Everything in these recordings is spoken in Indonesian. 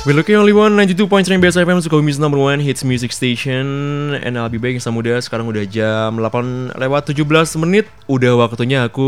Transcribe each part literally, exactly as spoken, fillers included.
We looking only one ninety-two point three B S F M, Sukabumi number one hits music station. And I'll be back Insan Muda. Sekarang udah jam delapan lewat tujuh belas menit. Udah waktunya aku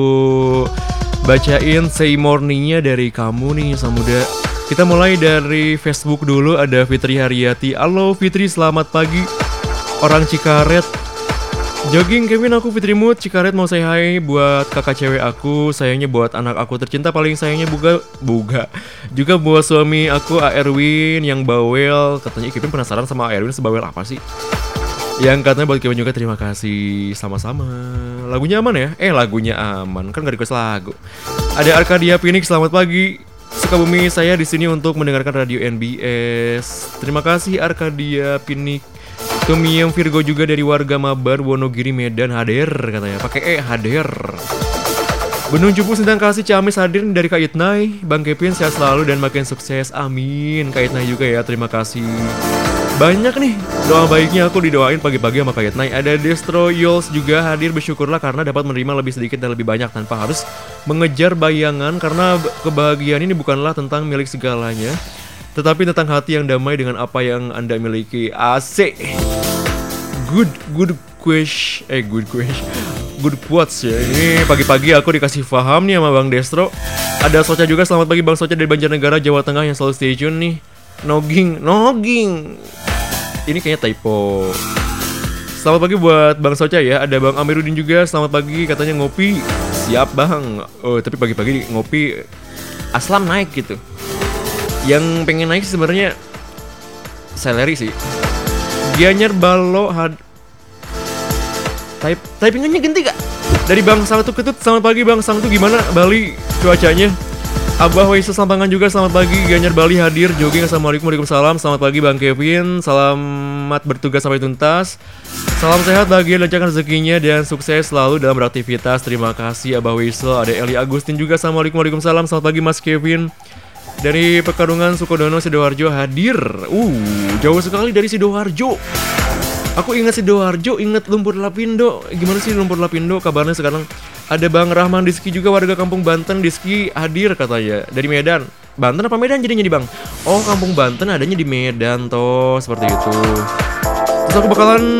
bacain say morningnya dari kamu nih Insan Muda. Kita mulai dari Facebook dulu. Ada Fitri Haryati. Halo Fitri, selamat pagi. Orang Cikaret. Jogging Kevin, aku Fitri Mood Cikaret mau say hi buat kakak cewek aku. Sayangnya buat anak aku tercinta, paling sayangnya buga buga juga buat suami aku A Erwin yang bawel. Katanya Kevin penasaran sama A Erwin sebawel apa sih. Yang katanya buat Kevin juga terima kasih. Sama-sama. Lagunya aman ya? Eh lagunya aman, kan gak request lagu. Ada Arkadia Pinik, selamat pagi Sukabumi, saya di sini untuk mendengarkan radio N B S. Terima kasih Arkadia Pinik. Tumiem Virgo juga dari warga Mabar, Wonogiri, Medan hadir katanya. Pakai E hadir. Benung Jupu sedang kasih Ciamis hadir dari Kak Itnai. Bang Kevin sehat selalu dan makin sukses. Amin. Kak Itnai juga ya, terima kasih. Banyak nih doa baiknya aku didoain pagi-pagi sama Kak Itnai. Ada Destro Yols juga hadir, bersyukurlah karena dapat menerima lebih sedikit dan lebih banyak tanpa harus mengejar bayangan. Karena kebahagiaan ini bukanlah tentang milik segalanya, tetapi tentang hati yang damai dengan apa yang Anda miliki. Asik. Good, good question. Eh, good question. Good quotes ya. Ini pagi-pagi aku dikasih paham nih sama Bang Destro. Ada Soca juga, selamat pagi Bang Soca dari Banjarnegara, Jawa Tengah yang selalu stay tune nih. Noging, noging. Ini kayaknya typo. Selamat pagi buat Bang Soca ya. Ada Bang Amiruddin juga, selamat pagi, katanya ngopi. Siap Bang. Oh, tapi pagi-pagi ngopi aslam naik gitu. Yang pengen naik sebenarnya salary sih. Gianyar Balo had Type typingannya ganti gak? Dari Bang Sangtu Ketut, selamat pagi Bang Sangtu, gimana Bali cuacanya? Abah Waisa Sampangan juga selamat pagi. Gianyar Bali hadir jogging. Assalamualaikum, waalaikumsalam. Selamat pagi Bang Kevin. Selamat bertugas sampai tuntas. Salam sehat, bahagia, lancarkan rezekinya dan sukses selalu dalam beraktivitas. Terima kasih Abah Waisa. Ada Eli Agustin juga. Assalamualaikum, waalaikumsalam. Selamat pagi Mas Kevin. Dari Pekalongan Sukodono Sidoarjo hadir. Uh, jauh sekali dari Sidoarjo. Aku ingat Sidoarjo, ingat Lumpur Lapindo. Gimana sih Lumpur Lapindo kabarnya sekarang? Ada Bang Rahman Diski juga, warga Kampung Banten. Diski hadir katanya dari Medan. Banten apa Medan jadinya di Bang? Oh, Kampung Banten adanya di Medan toh, seperti itu. Terus aku bakalan